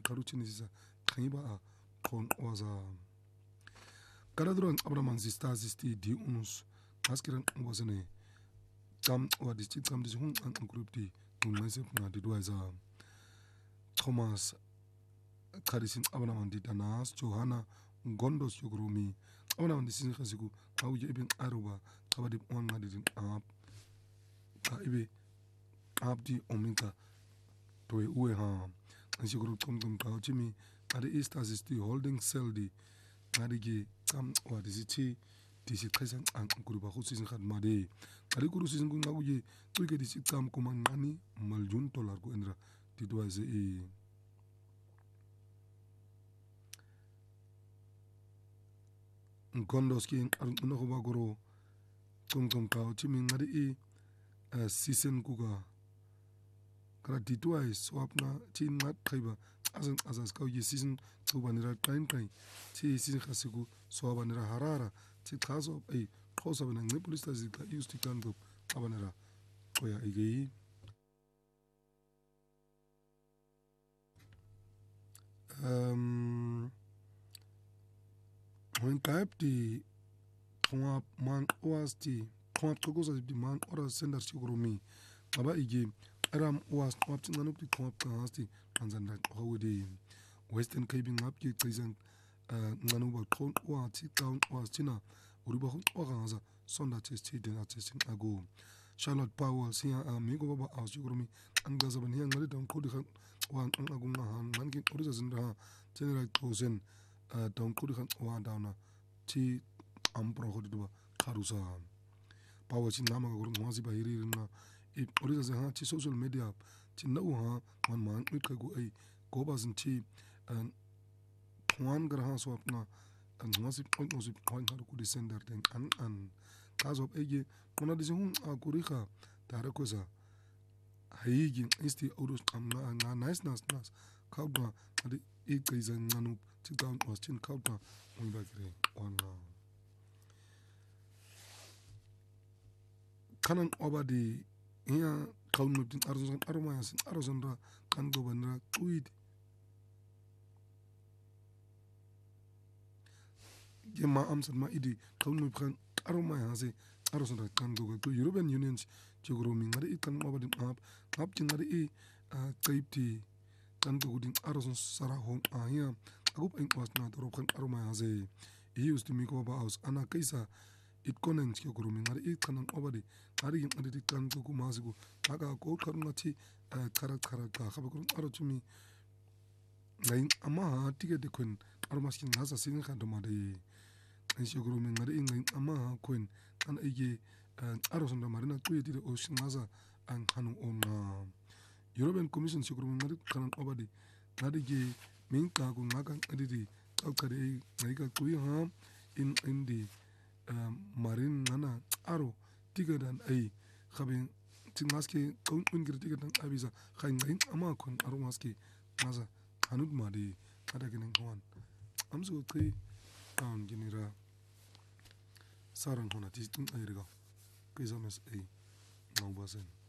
karuchinisisa kaniba kon waza karadron abraman sisters sti di unus askiran wasene tam wadis tam dis hun an group di unlese na di waza Thomas Karisin abraman di danas Johanna Gondos Yogrumi abraman di sin khasiku awje ibn aruba kabadi on ngadin ab ka ibe abdi ominka toy uwe ha ansiguru tum ka chimi ade istas is the holding cell di ngadigi tam wadisiti disi khasan an group ba khusin khat made ade guru sin ku ngawje tulke disi tam kuma ngani maljun dollar ko endra di doise e Gondoski no ko bagoro tum ka chimi ngadi e season kuga kara ditwai swapna chin mat khaiba azas ka ye season tubanira train chi season khasiku swabanira harara chi khaso ai khosa bana ngi police station ka used to kan go abanira koya igi when type di thwa man was di thwa togosa di man ora sender sigurumi aba igi Aram was opting on the top casti and then holiday Western Cabin up ki present Nanuba Ton or Town was Tina Uruba Oraza Sonda tested and testing ago. Charlotte Powell here amigo Baba house Yugumi and Gazaban here and down Kudihan one Agunga Mankin Orizas in the General Tozen down Kudihan one downer T Ampro Hodua Karusa Powell Sinama Gurmazi by Irina. Orisa se ha ci social media ci nau ha man ka go ai go ba zin ci kwan gar ha so apna an ngasi point no si point har ku descender den an kazo ege mona disi hun a kurika tare ko sa hayigi isti auros amna na nice ka ba ade e kaiza nganu ci down was chin ka ba mun ba kire wana kanan obadi Here, Count Muptin Arzon Aromas and Arzondra can governor tweed. Gemma Amsad Maidi, Count Mupkan Aromayase, Arzondra can go to European Unions, Jogroming, it can over the map, Captain E. Tapeti, can go in Arzon Sarah home. Here, I hope it was not Rokan Aromayase. He used to make over house, Anna Kaisa. It connects your grooming, and it can over the Arian and it can go Mazigo. Aga go Karnati, Karaka, Habakun Arachumi. Line Amaha, ticket the queen, Armaskin has a singing candomade. And she grooming at England, Amaha, queen, and Ege, and Aros the Marina created the ocean Naza and Hanu on European Commission, she grooming at Karan over the Nadigi, Minka, Gunagan, Edidi, Alkade, Naga Kuya in the Marine Nana Aro ticket and a having Timaski Ungri ticket and Abiza Hain Amakon Aromaski Maza Hanud Madi Adagan one. I'm so 3 pound Genera Saran Honatis Irigo Kizames A. Now was in.